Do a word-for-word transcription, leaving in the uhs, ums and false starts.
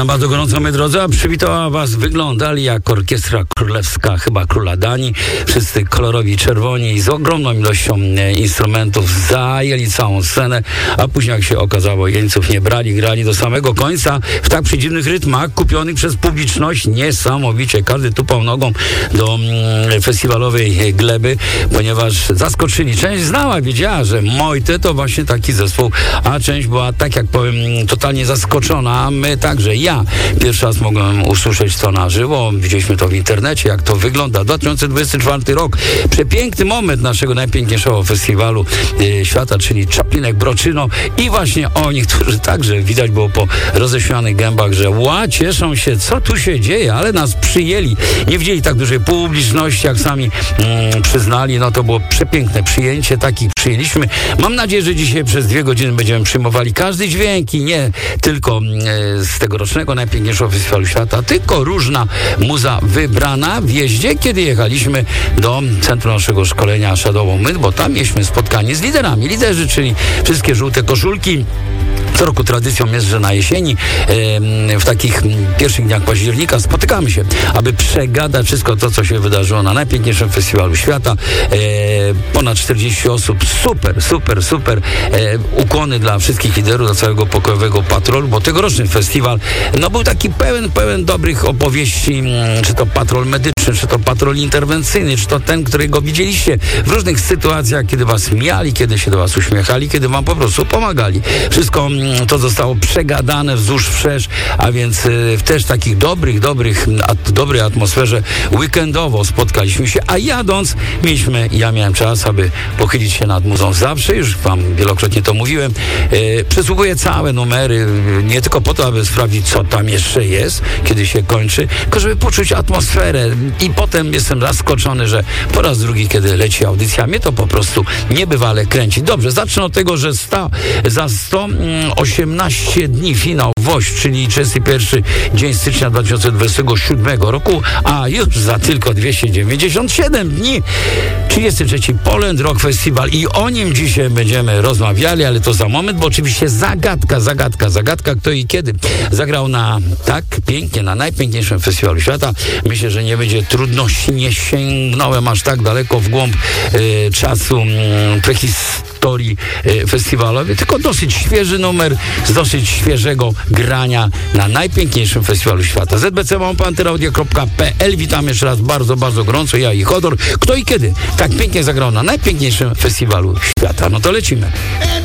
Witam bardzo gorąco, moi drodzy, a przywitała was, wyglądali jak orkiestra królewska, chyba króla Danii. Wszyscy kolorowi czerwoni, z ogromną ilością instrumentów, zajęli całą scenę, a później jak się okazało, jeńców nie brali, grali do samego końca w tak przedziwnych rytmach, kupionych przez publiczność, niesamowicie. Każdy tupał nogą do mm, festiwalowej gleby, ponieważ zaskoczyli. Część znała, wiedziała, że Mojte to właśnie taki zespół, a część była, tak jak powiem, totalnie zaskoczona. My także, ja pierwszy raz mogłem usłyszeć to na żywo, widzieliśmy to w internecie, jak to wygląda. dwa tysiące dwudziesty czwarty rok, przepiękny moment naszego najpiękniejszego festiwalu y, świata, czyli Czaplinek Broczyno, i właśnie oni, którzy także widać było po roześmianych gębach, że ła, cieszą się, co tu się dzieje, ale nas przyjęli, nie widzieli tak dużej publiczności, jak sami mm, przyznali. No to było przepiękne przyjęcie, takich przyjęliśmy. Mam nadzieję, że dzisiaj przez dwie godziny będziemy przyjmowali każdy dźwięk i nie tylko e, z tegorocznego najpiękniejszego festiwalu świata, tylko różna muza wybrana w jeździe, kiedy jechaliśmy do centrum naszego szkolenia Shadow Myth, bo tam mieliśmy spotkanie z liderami. Liderzy, czyli wszystkie żółte koszulki. Co roku tradycją jest, że na jesieni, e, w takich pierwszych dniach października spotykamy się, aby przegadać wszystko to, co się wydarzyło na najpiękniejszym festiwalu świata. E, ponad czterdzieści osób, super, super, super. E, ukłony dla wszystkich liderów, dla całego pokojowego patrolu, bo tegoroczny festiwal, no był taki pełen, pełen dobrych opowieści, czy to patrol medyczny, czy to patrol interwencyjny, czy to ten, którego widzieliście w różnych sytuacjach, kiedy was mijali, kiedy się do was uśmiechali, kiedy wam po prostu pomagali. Wszystko to zostało przegadane wzdłuż wszerz, a więc y, w też takich dobrych, dobrych, at, dobrej atmosferze weekendowo spotkaliśmy się, a jadąc mieliśmy, ja miałem czas, aby pochylić się nad muzą zawsze, już wam wielokrotnie to mówiłem. Y, przesłuchuję całe numery, y, nie tylko po to, aby sprawdzić, co tam jeszcze jest, kiedy się kończy, tylko żeby poczuć atmosferę, i potem jestem zaskoczony, że po raz drugi, kiedy leci audycja, mnie to po prostu niebywale kręci. Dobrze, zacznę od tego, że sta, za sto osiemnaście dni finał WOŚ, czyli trzydziesty pierwszy dzień stycznia dwa tysiące dwudziestego siódmego roku, a już za tylko dwieście dziewięćdziesiąt siedem dni trzydziesty trzeci Poland Rock Festival, i o nim dzisiaj będziemy rozmawiali, ale to za moment, bo oczywiście zagadka, zagadka, zagadka, kto i kiedy zagrał na tak pięknie, na najpiękniejszym festiwalu świata. Myślę, że nie będzie trudności, nie sięgnąłem aż tak daleko w głąb y, czasu y, prehistorii y, festiwalowej, tylko dosyć świeży numer z dosyć świeżego grania na najpiękniejszym festiwalu świata. z b c małpa antyradio kropka p l. Witam jeszcze raz bardzo, bardzo gorąco, ja i Chodor. Kto i kiedy tak pięknie zagrał na najpiękniejszym festiwalu świata? No to lecimy.